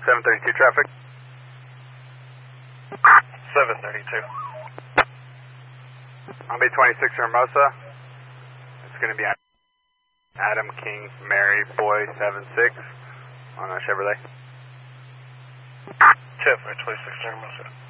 732 traffic. 732. I'll be 26 Hermosa. It's going to be Adam King Mary Boy 76 on a Chevrolet. Chevrolet 26 Hermosa.